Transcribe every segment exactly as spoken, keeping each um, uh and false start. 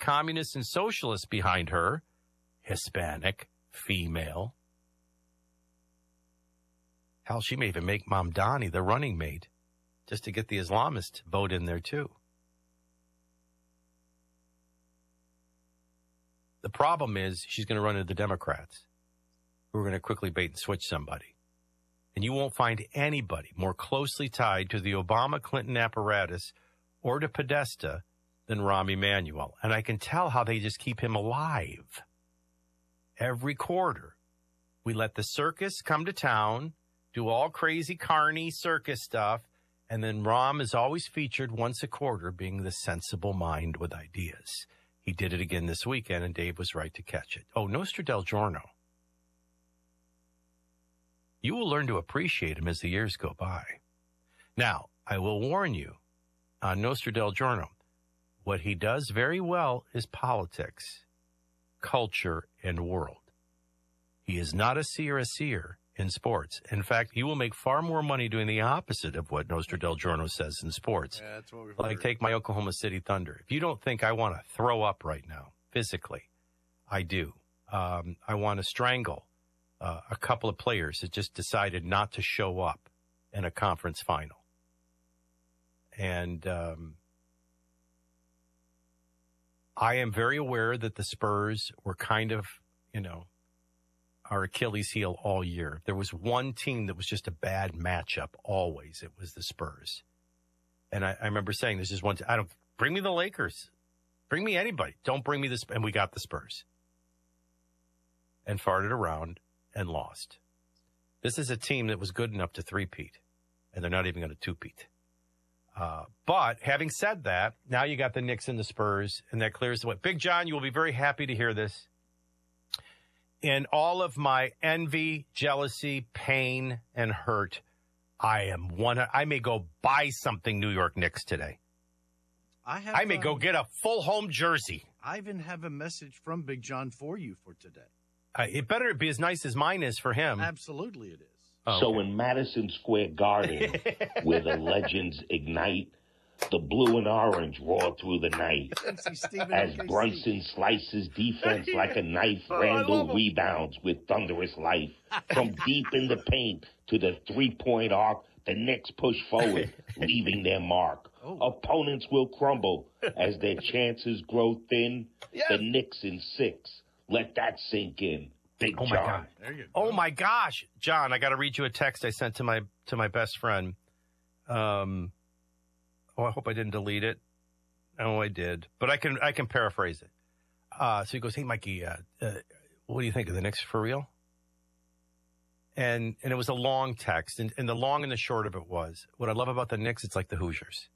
communists and socialists behind her, Hispanic, female. Hell, she may even make Mamdani the running mate just to get the Islamist vote in there, too. The problem is she's going to run into the Democrats who are going to quickly bait and switch somebody. And you won't find anybody more closely tied to the Obama-Clinton apparatus or to Podesta than Rahm Emanuel. And I can tell how they just keep him alive. Every quarter, we let the circus come to town, do all crazy carny circus stuff, and then Rahm is always featured once a quarter being the sensible mind with ideas. He did it again this weekend, and Dave was right to catch it. Oh, Nostra Del Giorno. You will learn to appreciate him as the years go by. Now, I will warn you, on Nostra Del Giorno, what he does very well is politics, culture, and world. He is not a seer, a seer in sports. In fact, he will make far more money doing the opposite of what Nostra Del Giorno says in sports. Yeah, that's what we've Like, heard. take my Oklahoma City Thunder. If you don't think I want to throw up right now, physically, I do. Um, I want to strangle uh, a couple of players that just decided not to show up in a conference final. And um, I am very aware that the Spurs were kind of, you know, our Achilles heel all year. If there was one team that was just a bad matchup, always, it was the Spurs. And I, I remember saying, this is one, t- I don't, bring me the Lakers. Bring me anybody. Don't bring me this. And we got the Spurs. And farted around and lost. This is a team that was good enough to three-peat. And they're not even going to two-peat. Uh, but having said that, now you got the Knicks and the Spurs, and that clears the way. Big John, you will be very happy to hear this. In all of my envy, jealousy, pain, and hurt, I am one. I may go buy something New York Knicks today. I have. I may um, go get a full home jersey. I even have a message from Big John for you for today. Uh, it better be as nice as mine is for him. Absolutely, it is. Oh, So okay. in Madison Square Garden, where the legends ignite, the blue and orange roar through the night. See Stephen As O K C. Brunson slices defense like a knife, Oh, I love Randall him. rebounds with thunderous life. From deep in the paint to the three-point arc, the Knicks push forward, leaving their mark. Oh. Opponents will crumble as their chances grow thin. Yes. The Knicks in six. Let that sink in. Big Oh, my John. God. There you go. Oh, my gosh. John, I got to read you a text I sent to my to my best friend. Um, oh, I hope I didn't delete it. Oh, I did. But I can I can paraphrase it. Uh, so he goes, hey, Mikey, uh, uh, what do you think of the Knicks for real? And and it was a long text. And, and the long and the short of it was, what I love about the Knicks, it's like the Hoosiers.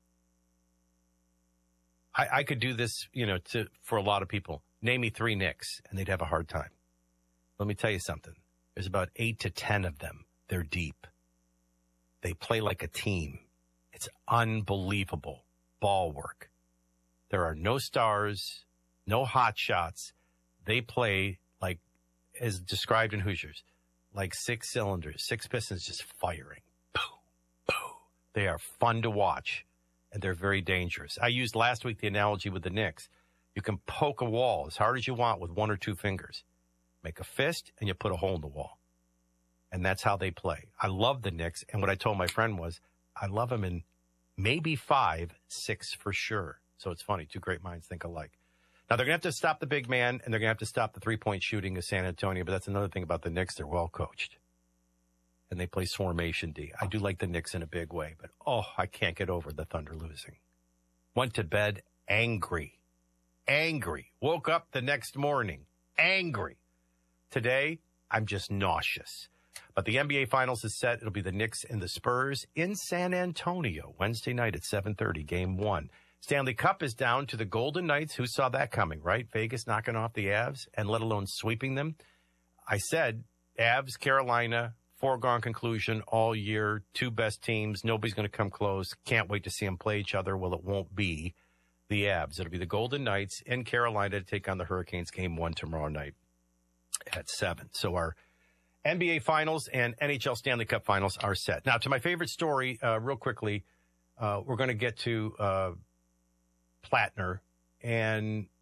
I, I could do this, you know, to for a lot of people. Name me three Knicks, and they'd have a hard time. Let me tell you something. There's about eight to ten of them. They're deep. They play like a team. It's unbelievable ball work. There are no stars, no hot shots. They play like, as described in Hoosiers, like six cylinders, six pistons just firing. Boom, boom. They are fun to watch, and they're very dangerous. I used last week the analogy with the Knicks. You can poke a wall as hard as you want with one or two fingers. Make a fist, and you put a hole in the wall. And that's how they play. I love the Knicks, and what I told my friend was, I love them in maybe five, six for sure. So it's funny, two great minds think alike. Now, they're going to have to stop the big man, and they're going to have to stop the three-point shooting of San Antonio, but that's another thing about the Knicks. They're well coached. And they play formation D. I do like the Knicks in a big way, but, oh, I can't get over the Thunder losing. Went to bed angry. Angry. Woke up the next morning angry. Today, I'm just nauseous. But the N B A Finals is set. It'll be the Knicks and the Spurs in San Antonio Wednesday night at seven thirty, game one. Stanley Cup is down to the Golden Knights. Who saw that coming, right? Vegas knocking off the Avs, and let alone sweeping them. I said, Avs, Carolina, foregone conclusion all year. Two best teams. Nobody's going to come close. Can't wait to see them play each other. Well, it won't be the Avs. It'll be the Golden Knights in Carolina to take on the Hurricanes game one tomorrow night at seven. So our N B A Finals and N H L Stanley Cup Finals are set. Now, to my favorite story, uh, real quickly, uh, we're going to get to uh, Plattner. And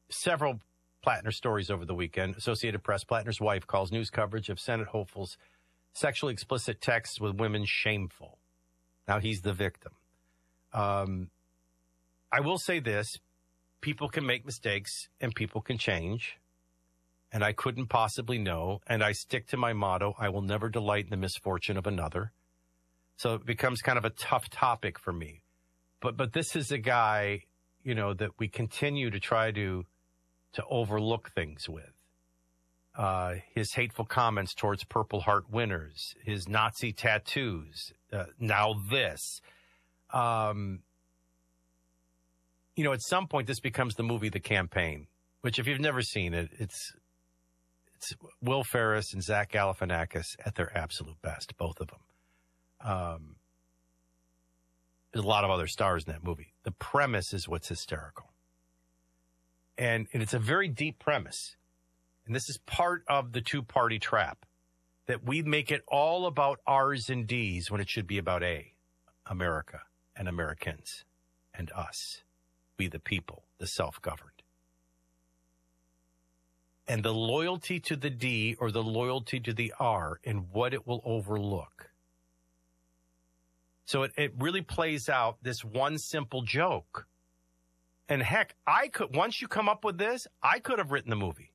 several Plattner stories over the weekend. Associated Press, Plattner's wife calls news coverage of Senate hopefuls' sexually explicit texts with women shameful. Now he's the victim. Um, I will say this. People can make mistakes and people can change. And I couldn't possibly know. And I stick to my motto, I will never delight in the misfortune of another. So it becomes kind of a tough topic for me. But but this is a guy, you know, that we continue to try to to overlook things with. Uh, his hateful comments towards Purple Heart winners, his Nazi tattoos, uh, now this. Um, you know, at some point, this becomes the movie The Campaign, which if you've never seen it, it's it's Will Ferrell and Zach Galifianakis at their absolute best, both of them. Um, there's a lot of other stars in that movie. The premise is what's hysterical. And, and it's a very deep premise. And this is part of the two-party trap, that we make it all about R's and D's when it should be about A, America and Americans and us, we the people, the self-governed. And the loyalty to the D or the loyalty to the R and what it will overlook. So it, it really plays out this one simple joke. And heck, I could, once you come up with this, I could have written the movie.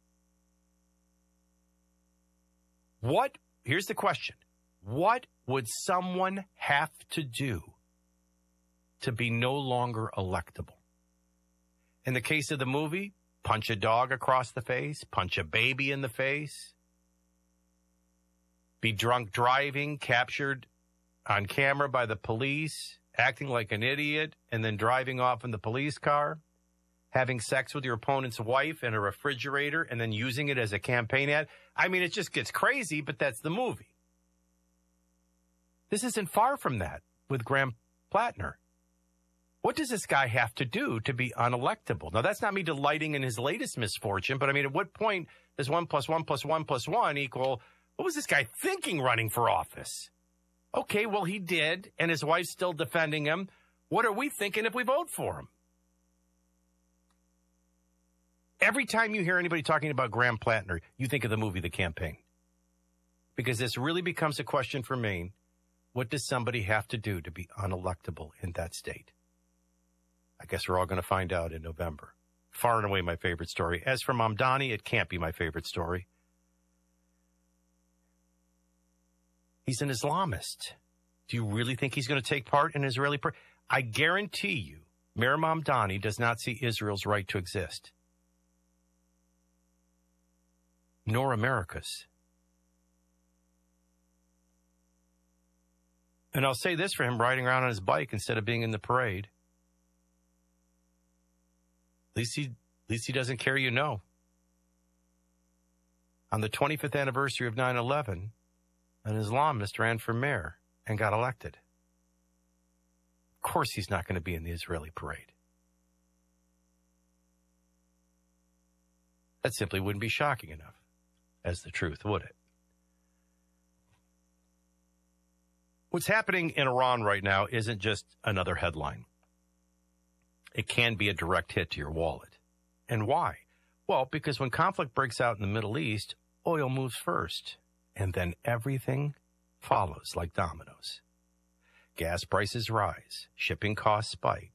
What, here's the question. What would someone have to do to be no longer electable? In the case of the movie, punch a dog across the face, punch a baby in the face, be drunk driving, captured on camera by the police, acting like an idiot, and then driving off in the police car, having sex with your opponent's wife in a refrigerator, and then using it as a campaign ad. I mean, it just gets crazy, but that's the movie. This isn't far from that with Graham Plattner. What does this guy have to do to be unelectable? Now, that's not me delighting in his latest misfortune, but I mean, at what point does one plus one plus one plus one equal, what was this guy thinking running for office? Okay, well, he did, and his wife's still defending him. What are we thinking if we vote for him? Every time you hear anybody talking about Graham Plattner, you think of the movie The Campaign. Because this really becomes a question for Maine. What does somebody have to do to be unelectable in that state? I guess we're all going to find out in November. Far and away my favorite story. As for Mamdani, it can't be my favorite story. He's an Islamist. Do you really think he's going to take part in Israeli? Pr- I guarantee you, Mayor Mamdani does not see Israel's right to exist. Nor America's. And I'll say this for him riding around on his bike instead of being in the parade. At least he, at least he doesn't care you know. On the twenty-fifth anniversary of nine eleven, an Islamist ran for mayor and got elected. Of course he's not going to be in the Israeli parade. That simply wouldn't be shocking enough as the truth, would it? What's happening in Iran right now isn't just another headline. It can be a direct hit to your wallet. And why? Well, because when conflict breaks out in the Middle East, oil moves first, and then everything follows like dominoes. Gas prices rise, shipping costs spike.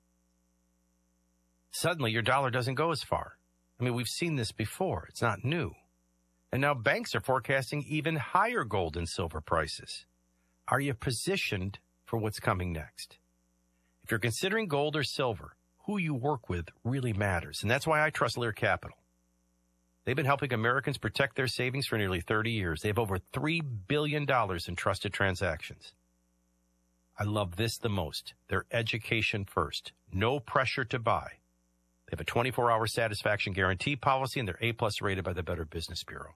Suddenly, your dollar doesn't go as far. I mean, we've seen this before. It's not new. And now banks are forecasting even higher gold and silver prices. Are you positioned for what's coming next? If you're considering gold or silver, who you work with really matters. And that's why I trust Lear Capital. They've been helping Americans protect their savings for nearly thirty years. They have over three billion dollars in trusted transactions. I love this the most. Their education first. No pressure to buy. They have a twenty-four hour satisfaction guarantee policy, and they're A-plus rated by the Better Business Bureau.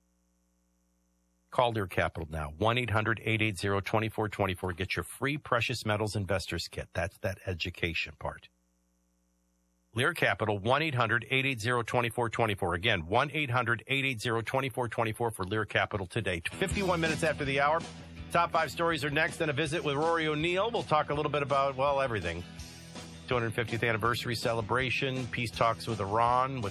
Call Lear Capital now, one eight hundred eight eight zero two four two four. Get your free Precious Metals Investors Kit. That's that education part. Lear Capital, one eight hundred eight eight zero two four two four. Again, one eight hundred eight eight zero two four two four for Lear Capital today. fifty-one minutes after the hour. Top five stories are next, then a visit with Rory O'Neill. We'll talk a little bit about, well, everything. two hundred fiftieth anniversary celebration, peace talks with Iran, what